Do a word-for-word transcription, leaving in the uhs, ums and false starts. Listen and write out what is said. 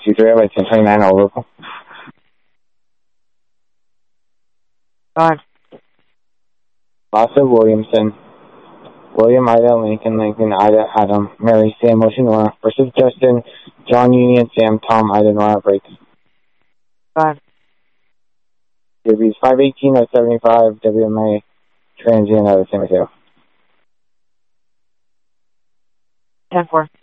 two three, by ten twenty-nine, all local. Five. Loss of Williamson. William, Ida, Lincoln, Lincoln, Ida, Adam, Mary, Sam, Motion, Nora, versus Justin, John, Union, Sam, Tom, Ida, Nora, break. Five. W is five eighteen out of seventy-five, W M A, transient out of San Mateo. Ten four.